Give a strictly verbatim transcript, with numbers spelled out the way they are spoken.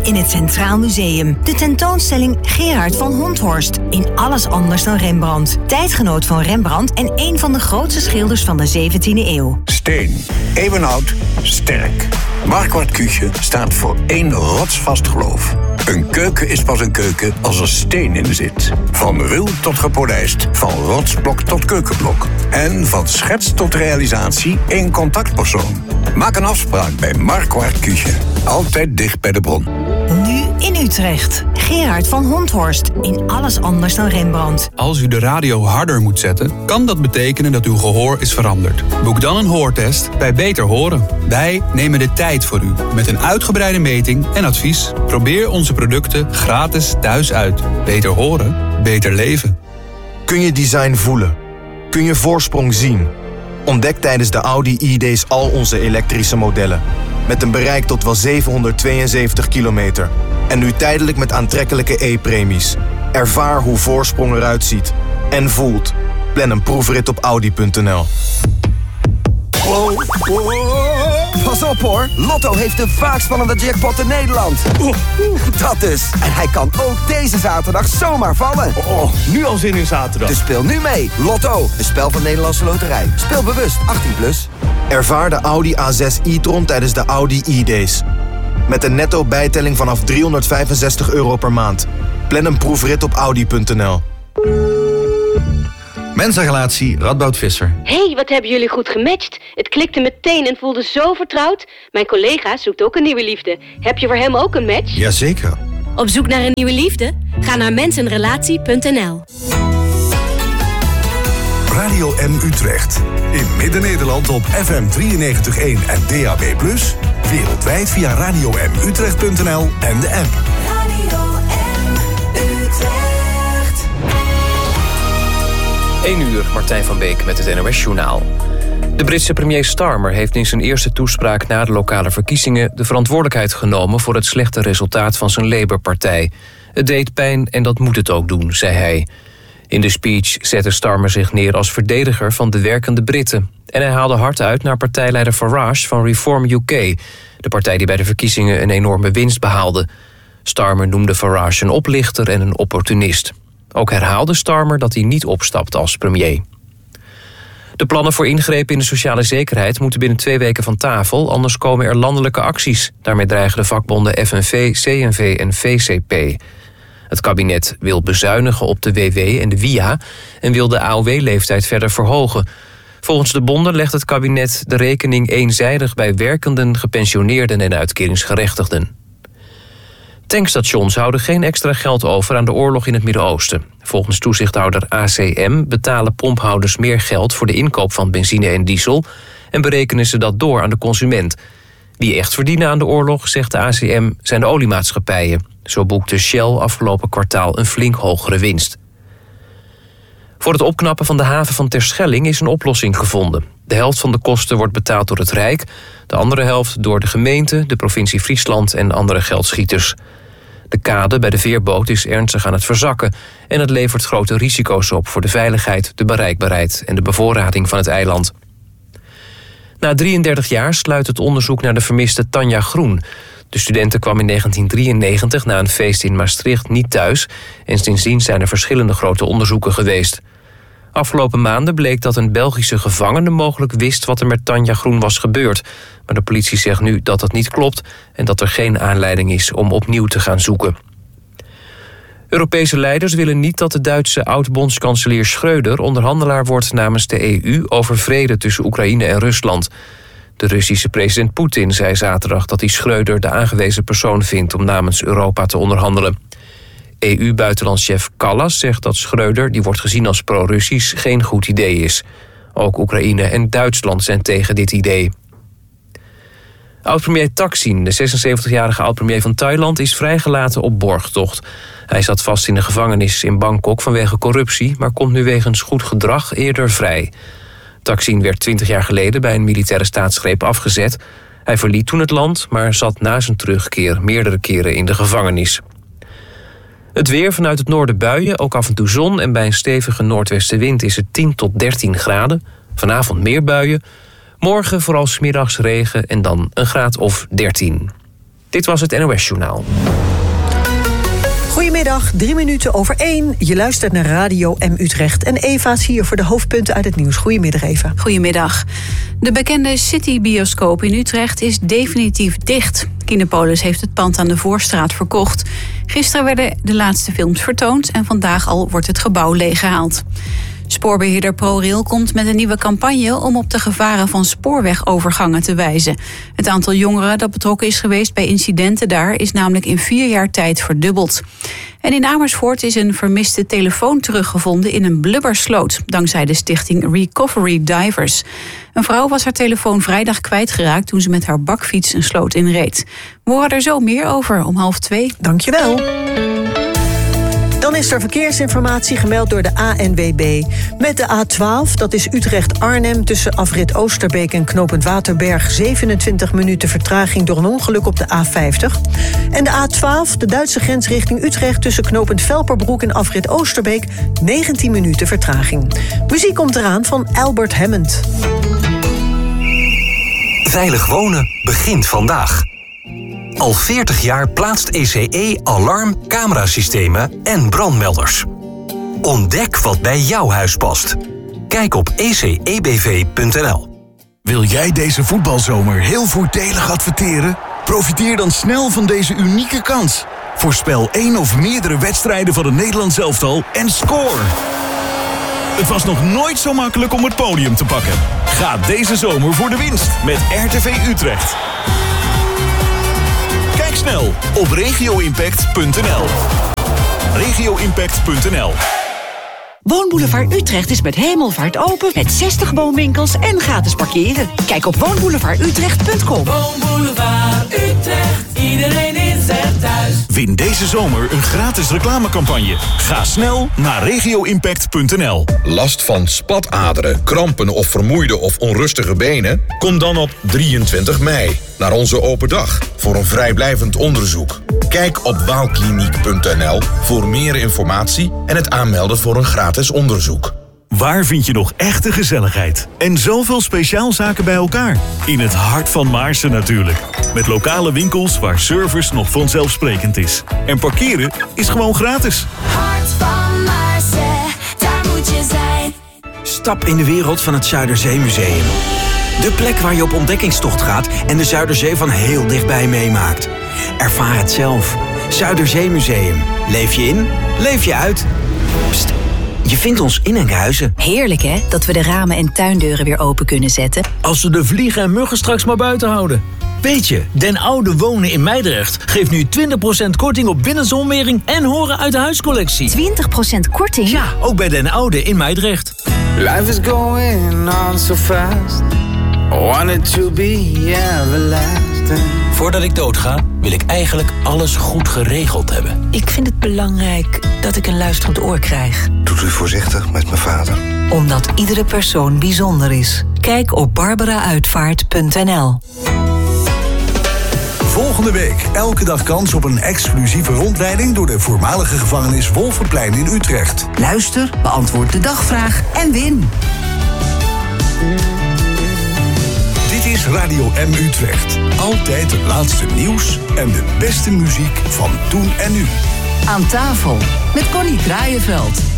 in het Centraal Museum. De tentoonstelling Gerard van Honthorst. In alles anders dan Rembrandt. Tijdgenoot van Rembrandt en een van de grootste schilders van de zeventiende eeuw. Steen. Eeuwenoud. Sterk. Marquardt Küche staat voor één rotsvast geloof. Een keuken is pas een keuken als er steen in zit. Van ruw tot gepolijst. Van rotsblok tot keukenblok. En van schets tot realisatie één contactpersoon. Maak een afspraak bij Marquardt Küche. Altijd dicht bij de bron. Nu in Utrecht. Gerard van Honthorst. In alles anders dan Rembrandt. Als u de radio harder moet zetten, kan dat betekenen dat uw gehoor is veranderd. Boek dan een hoortest bij Beter Horen. Wij nemen de tijd voor u met een uitgebreide meting en advies. Probeer onze producten gratis thuis uit. Beter horen, beter leven. Kun je design voelen? Kun je voorsprong zien? Ontdek tijdens de Audi e-days al onze elektrische modellen. Met een bereik tot wel zevenhonderdtweeënzeventig kilometer. En nu tijdelijk met aantrekkelijke e-premies. Ervaar hoe voorsprong eruit ziet. En voelt. Plan een proefrit op audi punt n l. Wow, wow. Pas op hoor, Lotto heeft de vaakst spannende jackpot in Nederland. Oeh, dat dus. En hij kan ook deze zaterdag zomaar vallen. Oh, nu al zin in zaterdag. Dus speel nu mee. Lotto, een spel van Nederlandse Loterij. Speel bewust, achttien plus. Ervaar de Audi A zes e-tron tijdens de Audi e-days. Met een netto bijtelling vanaf driehonderdvijfenzestig euro per maand. Plan een proefrit op audi punt n l. Mensenrelatie Radboud Visser. Hey, wat hebben jullie goed gematcht. Het klikte meteen en voelde zo vertrouwd. Mijn collega zoekt ook een nieuwe liefde. Heb je voor hem ook een match? Jazeker. Op zoek naar een nieuwe liefde? Ga naar mensenrelatie punt n l. Radio M Utrecht. In Midden-Nederland op F M drieënnegentig komma één en D A B plus. Wereldwijd via radio m utrecht punt n l en de app. Radio M Utrecht. één uur, Martijn van Beek met het N O S-journaal. De Britse premier Starmer heeft in zijn eerste toespraak na de lokale verkiezingen de verantwoordelijkheid genomen voor het slechte resultaat van zijn Labour-partij. Het deed pijn en dat moet het ook doen, zei hij. In de speech zette Starmer zich neer als verdediger van de werkende Britten. En hij haalde hard uit naar partijleider Farage van Reform U K... de partij die bij de verkiezingen een enorme winst behaalde. Starmer noemde Farage een oplichter en een opportunist. Ook herhaalde Starmer dat hij niet opstapt als premier. De plannen voor ingrepen in de sociale zekerheid moeten binnen twee weken van tafel, anders komen er landelijke acties. Daarmee dreigen de vakbonden F N V, C N V en V C P. Het kabinet wil bezuinigen op de W W en de W I A en wil de A O W-leeftijd verder verhogen. Volgens de bonden legt het kabinet de rekening eenzijdig bij werkenden, gepensioneerden en uitkeringsgerechtigden. Tankstations houden geen extra geld over aan de oorlog in het Midden-Oosten. Volgens toezichthouder A C M betalen pomphouders meer geld voor de inkoop van benzine en diesel en berekenen ze dat door aan de consument. Wie echt verdienen aan de oorlog, zegt de A C M, zijn de oliemaatschappijen. Zo boekte Shell afgelopen kwartaal een flink hogere winst. Voor het opknappen van de haven van Terschelling is een oplossing gevonden. De helft van de kosten wordt betaald door het Rijk, de andere helft door de gemeente, de provincie Friesland en andere geldschieters. De kade bij de veerboot is ernstig aan het verzakken en het levert grote risico's op voor de veiligheid, de bereikbaarheid en de bevoorrading van het eiland. Na drieëndertig jaar sluit het onderzoek naar de vermiste Tanja Groen. De studenten kwam in negentien drieënnegentig na een feest in Maastricht niet thuis en sindsdien zijn er verschillende grote onderzoeken geweest. Afgelopen maanden bleek dat een Belgische gevangene mogelijk wist wat er met Tanja Groen was gebeurd. Maar de politie zegt nu dat dat niet klopt en dat er geen aanleiding is om opnieuw te gaan zoeken. Europese leiders willen niet dat de Duitse oud-bondskanselier Schröder onderhandelaar wordt namens de E U over vrede tussen Oekraïne en Rusland. De Russische president Poetin zei zaterdag dat hij Schröder de aangewezen persoon vindt om namens Europa te onderhandelen. E U-buitenlandschef Kallas zegt dat Schröder, die wordt gezien als pro-Russisch, geen goed idee is. Ook Oekraïne en Duitsland zijn tegen dit idee. Oud-premier Thaksin, de zesenzeventigjarige oud-premier van Thailand, is vrijgelaten op borgtocht. Hij zat vast in de gevangenis in Bangkok vanwege corruptie, maar komt nu wegens goed gedrag eerder vrij. Thaksin werd twintig jaar geleden bij een militaire staatsgreep afgezet. Hij verliet toen het land, maar zat na zijn terugkeer meerdere keren in de gevangenis. Het weer: vanuit het noorden buien, ook af en toe zon en bij een stevige noordwestenwind is het tien tot dertien graden. Vanavond meer buien. Morgen vooral 's middags regen en dan een graad of dertien. Dit was het N O S Journaal. Goedemiddag, drie minuten over één. Je luistert naar Radio M Utrecht. En Eva is hier voor de hoofdpunten uit het nieuws. Goedemiddag, Eva. Goedemiddag. De bekende City-bioscoop in Utrecht is definitief dicht. Kinepolis heeft het pand aan de Voorstraat verkocht. Gisteren werden de laatste films vertoond en vandaag al wordt het gebouw leeggehaald. Spoorbeheerder ProRail komt met een nieuwe campagne om op de gevaren van spoorwegovergangen te wijzen. Het aantal jongeren dat betrokken is geweest bij incidenten daar is namelijk in vier jaar tijd verdubbeld. En in Amersfoort is een vermiste telefoon teruggevonden in een blubbersloot, dankzij de stichting Recovery Divers. Een vrouw was haar telefoon vrijdag kwijtgeraakt toen ze met haar bakfiets een sloot inreed. We horen er zo meer over om half twee. Dankjewel. Dan is er verkeersinformatie gemeld door de A N W B. Met de A twaalf, dat is Utrecht-Arnhem... tussen afrit Oosterbeek en knooppunt Waterberg... zevenentwintig minuten vertraging door een ongeluk op de A vijftig. En de A twaalf, de Duitse grens richting Utrecht... tussen knooppunt Velperbroek en afrit Oosterbeek... negentien minuten vertraging. Muziek komt eraan van Albert Hammond. Veilig wonen begint vandaag. Al veertig jaar plaatst E C E alarm, camerasystemen en brandmelders. Ontdek wat bij jouw huis past. Kijk op e c e b v punt n l. Wil jij deze voetbalzomer heel voordelig adverteren? Profiteer dan snel van deze unieke kans. Voorspel één of meerdere wedstrijden van het Nederlands elftal en score! Het was nog nooit zo makkelijk om het podium te pakken. Ga deze zomer voor de winst met R T V Utrecht. Kijk snel op regio impact punt n l. regio impact punt n l. Woonboulevard Utrecht is met hemelvaart open, met zestig woonwinkels en gratis parkeren. Kijk op woonboulevard utrecht punt com. Woonboulevard Utrecht, iedereen is er thuis. Win deze zomer een gratis reclamecampagne. Ga snel naar regio impact punt n l. Last van spataderen, krampen of vermoeide of onrustige benen? Kom dan op drieëntwintig mei naar onze open dag voor een vrijblijvend onderzoek. Kijk op waalkliniek punt n l voor meer informatie en het aanmelden voor een gratis onderzoek. Waar vind je nog echte gezelligheid? En zoveel speciaalzaken bij elkaar? In het hart van Maarsen natuurlijk. Met lokale winkels waar service nog vanzelfsprekend is. En parkeren is gewoon gratis. Hart van Maarsen, daar moet je zijn. Stap in de wereld van het Zuiderzeemuseum. De plek waar je op ontdekkingstocht gaat en de Zuiderzee van heel dichtbij meemaakt. Ervaar het zelf. Zuiderzeemuseum. Leef je in, leef je uit. Pst, je vindt ons in Enkhuizen. Heerlijk hè, dat we de ramen en tuindeuren weer open kunnen zetten. Als we de vliegen en muggen straks maar buiten houden. Weet je, Den Oude Wonen in Meidrecht geeft nu twintig procent korting op binnenzonwering en horen uit de huiscollectie. twintig procent korting? Ja, ook bij Den Oude in Meidrecht. Life is going on so fast. I want it to be everlasting. Voordat ik doodga, wil ik eigenlijk alles goed geregeld hebben. Ik vind het belangrijk dat ik een luisterend oor krijg. Doet u voorzichtig met mijn vader? Omdat iedere persoon bijzonder is. Kijk op barbara uitvaart punt n l. Volgende week elke dag kans op een exclusieve rondleiding door de voormalige gevangenis Wolferplein in Utrecht. Luister, beantwoord de dagvraag en win. Dit is Radio M Utrecht. Altijd het laatste nieuws en de beste muziek van toen en nu. Aan tafel met Connie Kraaienveld.